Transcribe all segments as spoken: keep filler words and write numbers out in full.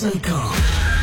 cinq ans.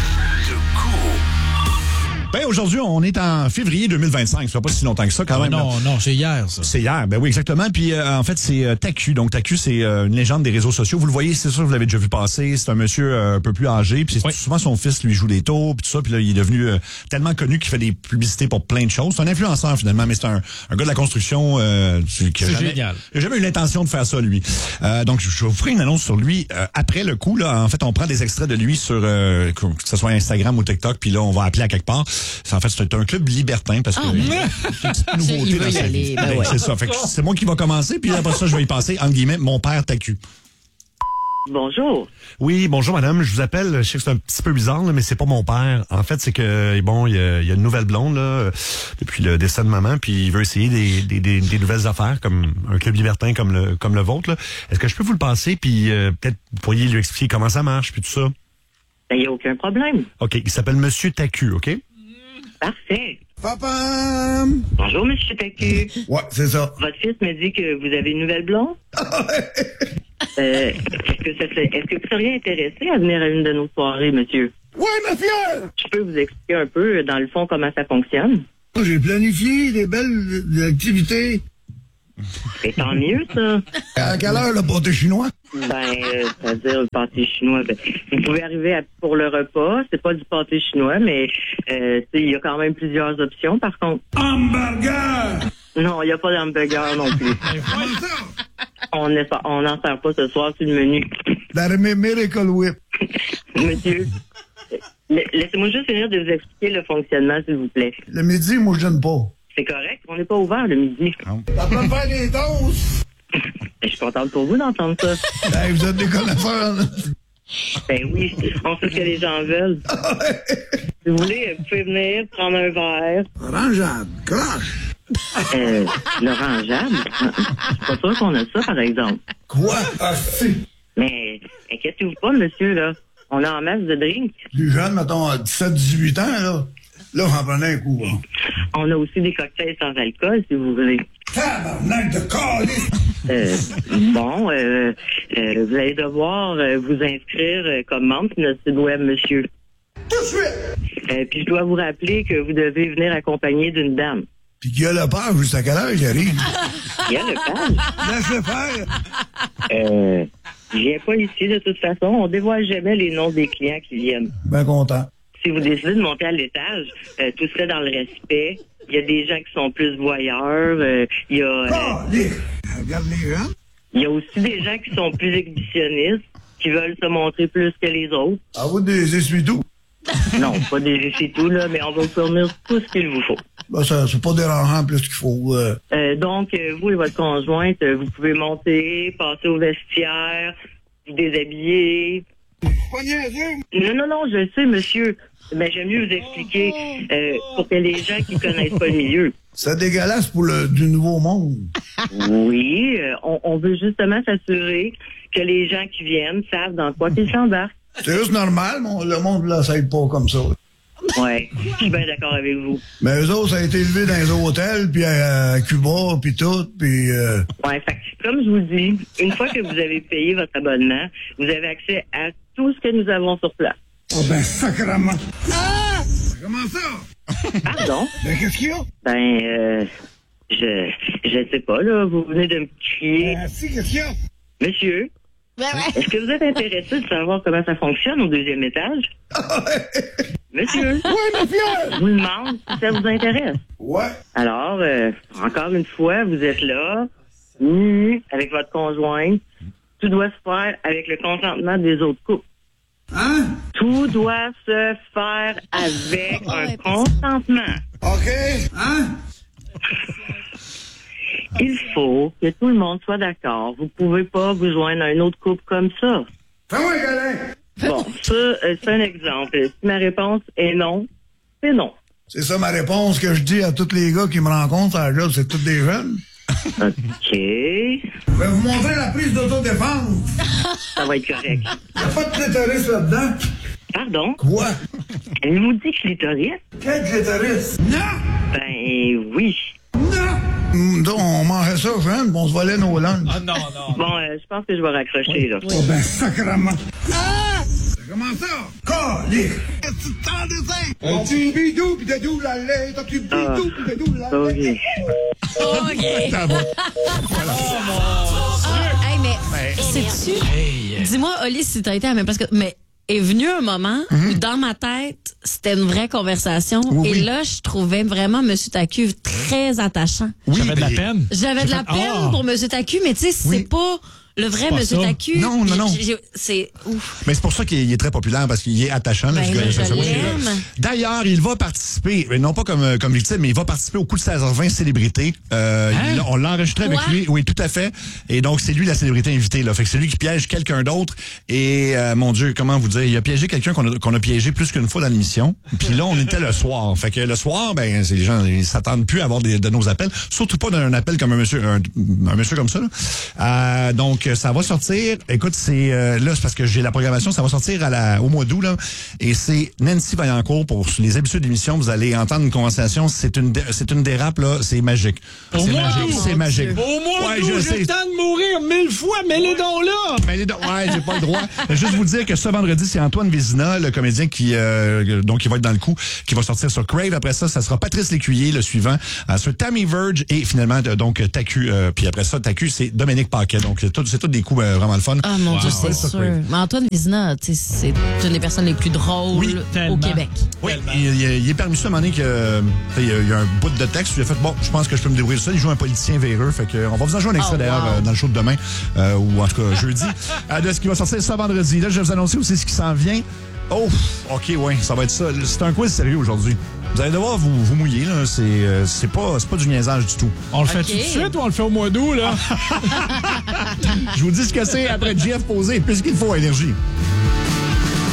Ben, aujourd'hui, on est en février deux mille vingt-cinq. Ça fait pas si longtemps que ça, quand même. Non, non, c'est hier, ça. C'est hier. Ben oui, exactement. Puis, euh, en fait, c'est euh, Taku. Donc, Taku, c'est euh, une légende des réseaux sociaux. Vous le voyez, c'est sûr, vous l'avez déjà vu passer. C'est un monsieur euh, un peu plus âgé. Puis, Oui. souvent, son fils lui joue des tours, puis tout ça. Puis là, il est devenu euh, tellement connu qu'il fait des publicités pour plein de choses. C'est un influenceur, finalement, mais c'est un, un gars de la construction euh, qui a C'est jamais, génial. il a jamais eu l'intention de faire ça, lui. Euh, donc, je vous ferai une annonce sur lui. Euh, après le coup, là, en fait, on prend des extraits de lui sur, euh, que ce soit Instagram ou TikTok, puis là, on va appeler à quelque part. C'est, en fait, c'est un club libertin parce que Ah, il y a une petite nouveauté il veut dans y sa aller, vie. ben Ben, ouais. c'est ça. Fait que c'est moi qui va commencer, puis après ça, je vais y passer, entre guillemets, mon père Taku. Bonjour. Oui, bonjour madame, je vous appelle, je sais que c'est un petit peu bizarre, là, mais c'est pas mon père. En fait, c'est que, bon, il y a, il y a une nouvelle blonde, là, euh, depuis le décès de maman, puis il veut essayer des, des, des, des nouvelles affaires, comme un club libertin comme le, comme le vôtre, là. Est-ce que je peux vous le passer, puis euh, peut-être vous pourriez lui expliquer comment ça marche, puis tout ça? Il n'y a aucun problème. OK, il s'appelle Monsieur Taku, OK? Parfait. Papa! Bonjour, Monsieur Taku. Ouais, c'est ça. Votre fils me dit que vous avez une nouvelle blonde. euh, est-ce que ça fait, est-ce que vous seriez intéressé à venir à une de nos soirées, monsieur? Ouais, ma fière! Je peux vous expliquer un peu, dans le fond, comment ça fonctionne. J'ai planifié des belles activités. C'est tant mieux, ça. À quelle heure le pâté chinois? Ben, euh, c'est-à-dire le pâté chinois. Ben, vous pouvez arriver à, pour le repas. C'est pas du pâté chinois, mais euh, tu sais, il y a quand même plusieurs options, par contre. Hamburger! Non, il n'y a pas d'hamburger non plus. On n'est pas, on n'en sert pas ce soir sur le menu. La Miracle Whip. Monsieur, la- laissez-moi juste finir de vous expliquer le fonctionnement, s'il vous plaît. Le midi, moi, je donne pas. C'est correct, on n'est pas ouvert le midi. Ça peut me faire des toasts! Je suis contente pour vous d'entendre ça. Hey, vous êtes des connaisseurs, là. Ben oui, on sait ce que les gens veulent. Si vous voulez, vous pouvez venir prendre un verre. Orangeade, croche. Euh, l'orangeade? Je suis pas sûr qu'on a ça, par exemple. Quoi? Ah, si. Mais inquiétez-vous pas, monsieur, là. On a en masse de drinks. Plus jeune, mettons, à dix-sept dix-huit ans, là. Là, j'en prenais un coup, hein. On a aussi des cocktails sans alcool, si vous voulez. Tabarnak de calice! Euh, bon, euh, euh, vous allez devoir euh, vous inscrire euh, comme membre sur notre site web, monsieur. Tout de suite! Euh, puis je dois vous rappeler que vous devez venir accompagné d'une dame. Puis qu'il y a le père, jusqu'à quelle heure j'arrive? Il y a le page. Laisse-le faire! Euh, je viens pas ici de toute façon. On dévoile jamais les noms des clients qui viennent. Ben content. Si vous décidez de monter à l'étage, euh, tout serait dans le respect. Il y a des gens qui sont plus voyeurs. euh, Il y a, euh, Calice! Regarde les gens. il y a aussi des gens qui sont plus exhibitionnistes, qui veulent se montrer plus que les autres. À vous des essuie-tout. Non, pas des c'est tout là, mais on va vous fournir tout ce qu'il vous faut. Ben, ça, c'est pas dérangeant plus qu'il faut. Euh. Euh, donc, euh, vous et votre conjointe, euh, vous pouvez monter, passer au vestiaire, vous déshabiller. Pas niaiseux. Non, non, non, je sais, monsieur. Mais j'aime mieux vous expliquer euh, pour que les gens qui connaissent pas le milieu. C'est dégueulasse pour le du nouveau monde. Oui, euh, on, on veut justement s'assurer que les gens qui viennent savent dans quoi ils s'embarquent. C'est juste normal, mon, le monde là, ça aide pas comme ça. Ouais, je suis bien d'accord avec vous. Mais eux autres, ça a été élevé dans les hôtels, puis à, à Cuba, puis tout, puis... Euh... Ouais, fait que, comme je vous dis, une fois que vous avez payé votre abonnement, vous avez accès à tout ce que nous avons sur place. Oh ben, sacrément! Ah! Comment ça? Pardon? Ben, qu'est-ce qu'il y a? Ben, euh, je, je sais pas, là, vous venez de me crier. Ben, si, qu'est-ce qu'il y a? Monsieur, Ben ouais. est-ce que vous êtes intéressé de savoir comment ça fonctionne au deuxième étage? Monsieur, Ouais, ma fière! je vous demande si ça vous intéresse. Ouais. Alors, euh, encore une fois, vous êtes là, nu, avec votre conjointe. Tout doit se faire avec le consentement des autres couples. Hein? Tout doit se faire avec un consentement. OK. Hein? Il faut que tout le monde soit d'accord. Vous pouvez pas vous joindre à un autre couple comme ça. Fais-moi un câlin! Bon, ça, euh, c'est un exemple. Si ma réponse est non, c'est non. C'est ça ma réponse que je dis à tous les gars qui me rencontrent à la job, c'est tous des jeunes. OK. Je vais vous montrer la prise d'autodéfense. Ça va être correct. Il n'y a pas de clitoris là-dedans. Pardon? Quoi? Elle vous dit clitoris? Quel clitoris? Non! Ben oui. Non! Hum, donc, on mangeait ça, jeune, puis on se volait nos langues. Ah non, non. Bon, euh, je pense que je vais raccrocher, là. Oh ben, sacrément! Ah! Comment ça? Calique! Qu'est-ce que tu t'en dessin? Un petit bidou pis de doux la lait, un petit bidou pis de doux la lait. OK. OK. Ah, bon. Ah, hey, mais sais-tu? Dis-moi, Oli, si t'as été à la même parce que mais est venu un moment où dans ma tête, c'était une vraie conversation. Oui, et oui. là, je trouvais vraiment M. Tacu très attachant. Oui, J'avais de la mais- peine. J'avais de la J'ai fait, peine ah! pour M. Tacu, mais tu sais, c'est Oui. pas le vrai pas M. ça. Tacu. Non, non, non. J'ai- j'ai- C'est ouf. Mais c'est pour ça qu'il est, il est très populaire, parce qu'il est attachant. Là, Ben, je- là, ça, je ça, moi, l'aime. D'ailleurs, il va participer, mais non pas comme, euh, comme victime, mais il va participer au coup de seize heures vingt célébrité. Euh, Hein? il- on l'a enregistré avec Quoi? lui. Oui, tout à fait. Et donc, c'est lui la célébrité invitée. Là. Fait que c'est lui qui piège quelqu'un d'autre. Et, euh, mon Dieu, comment vous dire, il a piégé quelqu'un qu'on a, qu'on a piégé plus qu'une fois dans l'émission. Puis là, on était le soir. Fait que le soir, ben, c'est les gens, ils s'attendent plus à avoir des, de nos appels. Surtout pas d'un appel comme un monsieur, un, un monsieur comme ça, là. Euh, donc, ça va sortir. Écoute, c'est, euh, là, c'est parce que j'ai la programmation, ça va sortir à la, au mois d'août, là. Et c'est Nancy Vaillancourt pour les habitudes d'émission. Vous allez entendre une conversation. C'est une, dé- c'est une dérape, là. C'est magique. Au C'est mois magique. d'août. C'est magique. Au mois Ouais, d'août, je j'ai sais. le temps de mourir mille fois, mais les dons là! Mais les deux- ouais, j'ai pas le droit. Juste vous dire que ce vendredi, c'est Antoine Vézina, le comédien qui, euh, donc, qui va être dans le coup, qui va sortir sur Crave. Après ça, ça sera Patrice Lécuyer, le suivant, euh, sur Tammy Verge et finalement, euh, donc, Tacu. Euh, puis après ça, Tacu, c'est Dominique Paquet. Donc, c'est tout, c'est tout des coups euh, vraiment le fun. Ah mon Dieu, ouais, c'est ça, sûr. Crave. Mais Antoine Vézina, tu sais, c'est une des personnes les plus drôles Oui, au tellement. Québec. Oui, il, il- il est permis ça à un moment donné que, euh, il y a- il y a un bout de texte. Il a fait, bon, je pense que je peux me débrouiller de ça. Il joue un politicien véreux. Fait que, on va vous en jouer un extrait Oh, d'ailleurs wow. euh, dans le show de demain, euh, ou en tout cas jeudi, euh, de ce qui va sortir ce vendredi. Là, je vais vous annoncer aussi ce qui s'en vient. Oh, OK, ouais, ça va être ça. C'est un quiz sérieux aujourd'hui. Vous allez devoir vous, vous mouiller, là. C'est, euh, c'est pas, c'est pas du niaisage du tout. On le fait Ok. tout de suite ou on le fait au mois d'août, là? Je vous dis ce que c'est après Jeff posé, plus qu'il faut à Énergie.